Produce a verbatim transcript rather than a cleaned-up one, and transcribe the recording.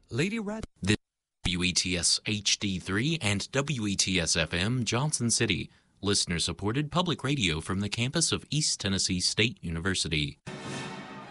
Lady Rat. The W E T S H D three and W E T S F M Johnson City. Listener-supported public radio from the campus of East Tennessee State University.